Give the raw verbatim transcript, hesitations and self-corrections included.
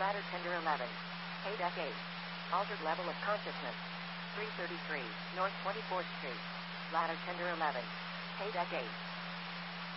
Ladder Tender eleven. Paydeck eight. Altered level of consciousness. three thirty-three, North twenty-fourth Street. Ladder Tender eleven. Paydeck eight.